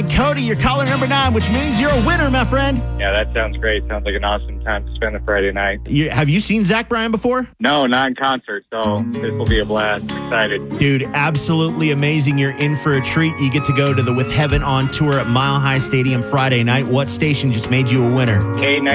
right, Cody, you're caller number 9, which means you're a winner, my friend. Yeah, that sounds great. Sounds like an awesome time to spend a Friday night. Have you seen Zach Bryan before? No, not in concert, so this will be a blast. I'm excited. Dude, absolutely amazing. You're in for a treat. You get to go to the With Heaven on tour at Mile High Stadium Friday night. What station just made you a winner? K92